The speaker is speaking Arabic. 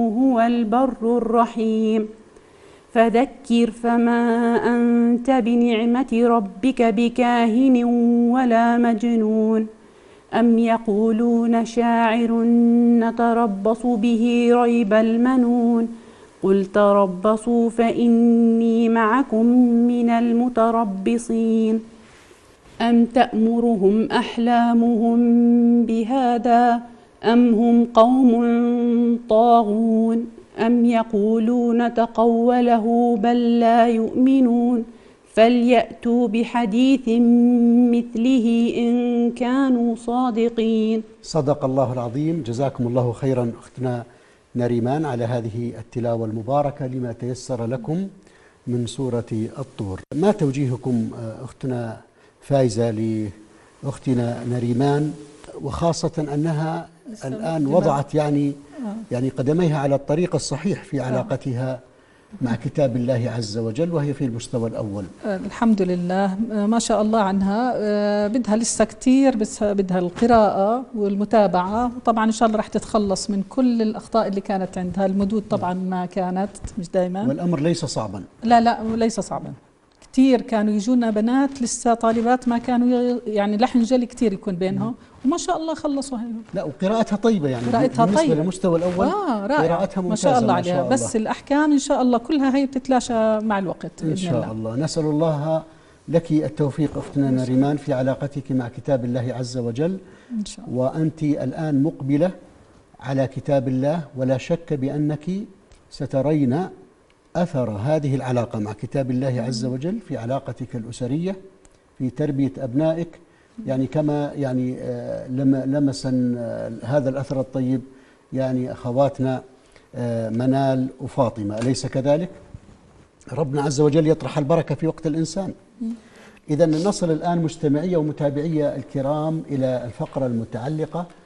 هو البر الرحيم. فذكر فما أنت بنعمة ربك بكاهن ولا مجنون. أم يقولون شاعر نتربص به ريب المنون. قل تربصوا فإني معكم من المتربصين. أم تأمرهم أحلامهم بهذا أم هم قوم طاغون. أم يقولون تقوله بل لا يؤمنون. فليأتوا بحديث مثله إن كانوا صادقين. صدق الله العظيم. جزاكم الله خيرا أختنا نريمان على هذه التلاوة المباركة لما تيسر لكم من سورة الطور. ما توجيهكم أختنا فايزة لأختنا نريمان، وخاصة أنها الآن وضعت يعني قدميها على الطريق الصحيح في علاقتها مع كتاب الله عز وجل، وهي في المستوى الأول. الحمد لله ما شاء الله عنها. بدها لسه كتير، بس بدها القراءة والمتابعة، وطبعا إن شاء الله رح تتخلص من كل الأخطاء اللي كانت عندها. المدود طبعا ما كانت، مش دايما، والأمر ليس صعبا. لا ليس صعبا. كتير كانوا يجونا بنات لسه طالبات ما كانوا يعني لحن جلي كتير يكون بينهم، وما شاء الله خلصوا هاي. لا، وقراءتها طيبة يعني، قراءتها بالنسبة طيبة للمستوى الأول. قراءتها ممتازة ما شاء الله ما شاء عليها. الله. بس الأحكام إن شاء الله كلها هي بتتلاشى مع الوقت إن شاء الله. نسأل الله لك التوفيق أختنا نريمان في علاقتك مع كتاب الله عز وجل إن شاء الله. وأنت الآن مقبلة على كتاب الله، ولا شك بأنك سترين أثر هذه العلاقة مع كتاب الله عز وجل في علاقتك الأسرية، في تربية أبنائك، يعني كما يعني لمسا هذا الأثر الطيب يعني أخواتنا منال وفاطمة، أليس كذلك؟ ربنا عز وجل يطرح البركة في وقت الإنسان. إذن نصل الآن مستمعية ومتابعية الكرام إلى الفقرة المتعلقة